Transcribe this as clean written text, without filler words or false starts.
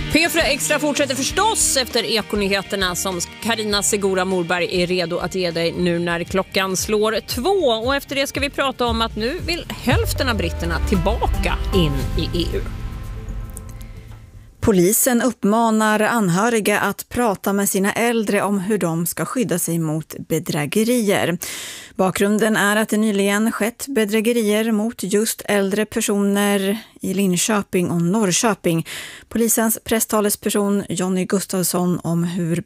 P4 Extra fortsätter förstås efter ekonyheterna som Carina Segura Morberg är redo att ge dig nu när klockan slår 2. Och efter det ska vi prata om att nu vill hälften av britterna tillbaka in i EU. Polisen uppmanar anhöriga att prata med sina äldre om hur de ska skydda sig mot bedrägerier. Bakgrunden är att det nyligen skett bedrägerier mot just äldre personer i Linköping och Norrköping. Polisens presstalesperson Jonny Gustafsson om hur